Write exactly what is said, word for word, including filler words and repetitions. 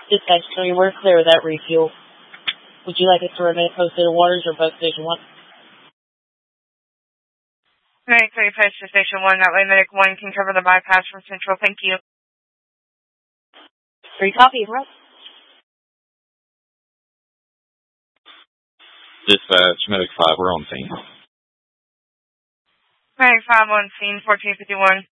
Dispatch three, we're clear of that refuel. Would you like us to remain posted in Waters or post station one? Medic three, post to station one. That way Medic one can cover the bypass from Central. Thank you. Free copy, bro. Dispatch, Medic five, we're on scene. Medic five on scene, fourteen fifty-one.